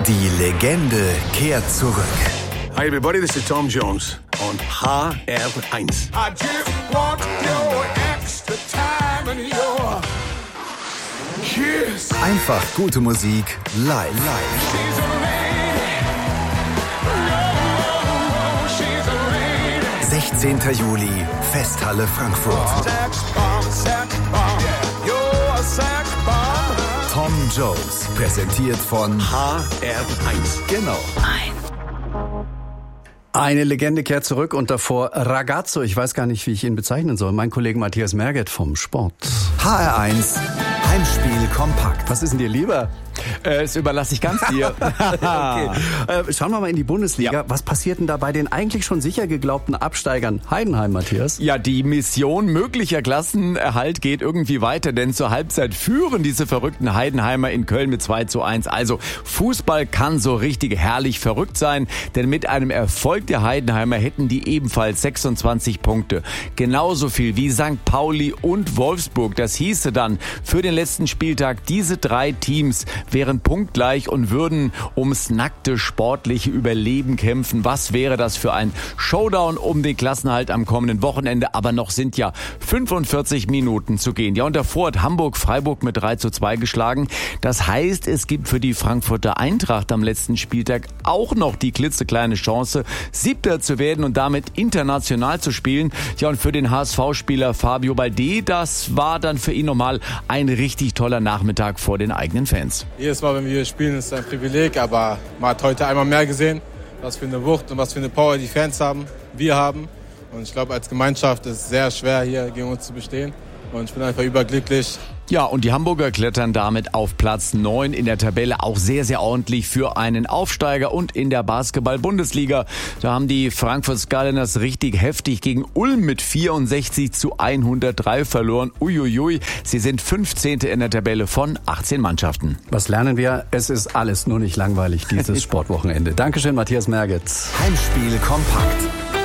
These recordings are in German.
Die Legende kehrt zurück. Hi everybody, this is Tom Jones on HR1. I just want your extra time and your kiss. Einfach gute Musik live. She's a lady. No, she's a lady. 16. Juli, Festhalle Frankfurt. Sex bomb, you're a sex bomb. Tom Jones, präsentiert von HR1. Genau. Eine Legende kehrt zurück und davor Ragazzo. Ich weiß gar nicht, wie ich ihn bezeichnen soll. Mein Kollege Matthias Merget vom Sport. HR1, Heimspiel kompakt. Was ist denn dir lieber? Das überlasse ich ganz dir. Okay. Schauen wir mal in die Bundesliga. Ja. Was passiert denn da bei den eigentlich schon sicher geglaubten Absteigern? Heidenheim, Matthias? Ja, die Mission möglicher Klassenerhalt geht irgendwie weiter, denn zur Halbzeit führen diese verrückten Heidenheimer in Köln mit 2:1. Also Fußball kann so richtig herrlich verrückt sein, denn mit einem Erfolg der Heidenheimer hätten die ebenfalls 26 Punkte. Genauso viel wie St. Pauli und Wolfsburg. Das hieße dann für den letzten Spieltag, diese drei Teams wären punktgleich und würden ums nackte sportliche Überleben kämpfen. Was wäre das für ein Showdown um den Klassenerhalt am kommenden Wochenende? Aber noch sind ja 45 Minuten zu gehen. Ja, und davor hat Hamburg Freiburg mit 3:2 geschlagen. Das heißt, es gibt für die Frankfurter Eintracht am letzten Spieltag auch noch die klitzekleine Chance, Siebter zu werden und damit international zu spielen. Ja, und für den HSV-Spieler Fabio Balde, das war dann für ihn nochmal ein richtig toller Nachmittag vor den eigenen Fans. Jedes Mal, wenn wir hier spielen, ist ein Privileg, aber man hat heute einmal mehr gesehen, was für eine Wucht und was für eine Power die Fans haben, wir haben. Und ich glaube, als Gemeinschaft ist es sehr schwer, hier gegen uns zu bestehen. Und ich bin einfach überglücklich. Ja, und die Hamburger klettern damit auf Platz 9 in der Tabelle, auch sehr, sehr ordentlich für einen Aufsteiger. Und in der Basketball-Bundesliga, da haben die Frankfurt Skyliners richtig heftig gegen Ulm mit 64:103 verloren. Uiuiui, sie sind 15. in der Tabelle von 18 Mannschaften. Was lernen wir? Es ist alles nur nicht langweilig, dieses Sportwochenende. Dankeschön, Matthias Merget. Heimspiel kompakt.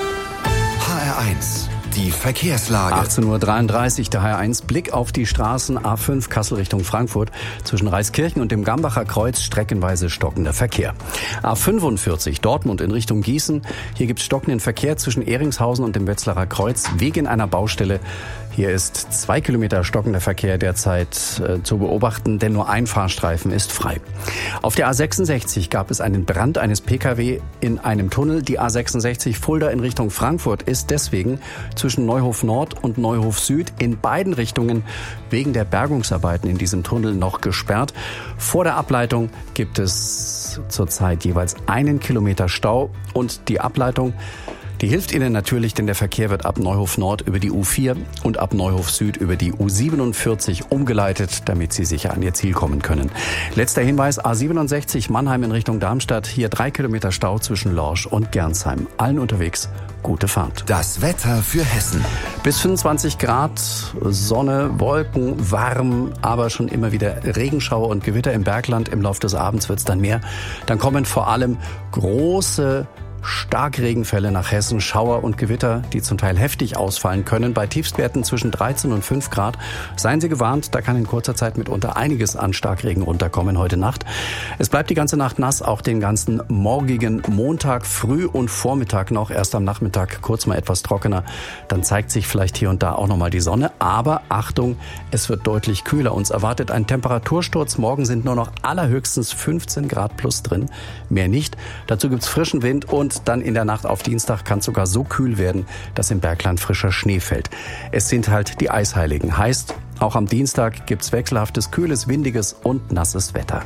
HR1, die Verkehrslage. 18:33 Uhr, der HR1 Blick auf die Straßen A5 Kassel Richtung Frankfurt. Zwischen Reiskirchen und dem Gambacher Kreuz streckenweise stockender Verkehr. A45 Dortmund in Richtung Gießen. Hier gibt es stockenden Verkehr zwischen Ehringshausen und dem Wetzlarer Kreuz wegen einer Baustelle. Hier ist 2 Kilometer stockender Verkehr derzeit zu beobachten, denn nur ein Fahrstreifen ist frei. Auf der A66 gab es einen Brand eines Pkw in einem Tunnel. Die A66 Fulda in Richtung Frankfurt ist deswegen zwischen Neuhof Nord und Neuhof Süd in beiden Richtungen wegen der Bergungsarbeiten in diesem Tunnel noch gesperrt. Vor der Ableitung gibt es zurzeit jeweils 1 Kilometer Stau und die Ableitung, die hilft Ihnen natürlich, denn der Verkehr wird ab Neuhof Nord über die U4 und ab Neuhof Süd über die U47 umgeleitet, damit Sie sicher an Ihr Ziel kommen können. Letzter Hinweis, A67 Mannheim in Richtung Darmstadt. Hier 3 Kilometer Stau zwischen Lorsch und Gernsheim. Allen unterwegs gute Fahrt. Das Wetter für Hessen. Bis 25 Grad, Sonne, Wolken, warm, aber schon immer wieder Regenschauer und Gewitter im Bergland. Im Laufe des Abends wird es dann mehr. Dann kommen vor allem große Starkregenfälle nach Hessen, Schauer und Gewitter, die zum Teil heftig ausfallen können. Bei Tiefstwerten zwischen 13 und 5 Grad. Seien Sie gewarnt, da kann in kurzer Zeit mitunter einiges an Starkregen runterkommen heute Nacht. Es bleibt die ganze Nacht nass, auch den ganzen morgigen Montag, früh und Vormittag noch. Erst am Nachmittag kurz mal etwas trockener. Dann zeigt sich vielleicht hier und da auch nochmal die Sonne. Aber Achtung, es wird deutlich kühler. Uns erwartet ein Temperatursturz. Morgen sind nur noch allerhöchstens 15 Grad plus drin. Mehr nicht. Dazu gibt's frischen Wind und dann in der Nacht auf Dienstag kann es sogar so kühl werden, dass im Bergland frischer Schnee fällt. Es sind halt die Eisheiligen. Heißt, auch am Dienstag gibt's wechselhaftes, kühles, windiges und nasses Wetter.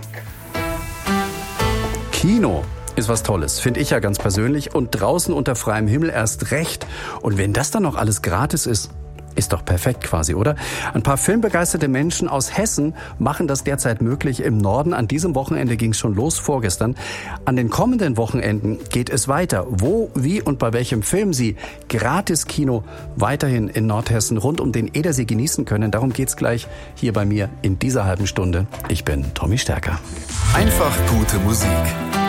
Kino ist was Tolles, finde ich ja ganz persönlich. Und draußen unter freiem Himmel erst recht. Und wenn das dann noch alles gratis ist, ist doch perfekt quasi, oder? Ein paar filmbegeisterte Menschen aus Hessen machen das derzeit möglich im Norden. An diesem Wochenende ging es schon los, vorgestern. An den kommenden Wochenenden geht es weiter. Wo, wie und bei welchem Film Sie Gratis-Kino weiterhin in Nordhessen rund um den Edersee genießen können, darum geht's gleich hier bei mir in dieser halben Stunde. Ich bin Tommy Stärker. Einfach gute Musik.